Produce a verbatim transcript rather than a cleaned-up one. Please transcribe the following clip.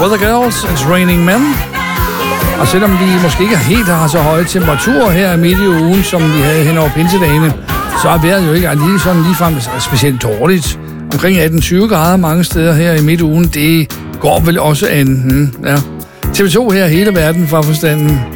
Weather Girls, It's Raining Men. Og selvom de måske ikke helt har så høje temperaturer her midt i ugen, som de havde hen over pinsedagene, så er vejret jo ikke lige sådan ligefrem specielt dårligt. Omkring atten til tyve grader mange steder her i midt ugen, det går vel også an. Hmm, ja. T V to her, hele verden fra forstanden.